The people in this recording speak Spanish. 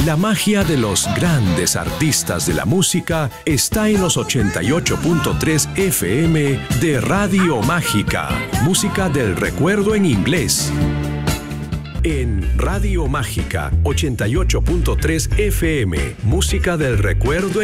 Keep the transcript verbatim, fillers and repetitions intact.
La magia de los grandes artistas de la música está en los ochenta y ocho punto tres F M de Radio Mágica. Música del recuerdo en inglés. En Radio Mágica ochenta y ocho punto tres F M, música del recuerdo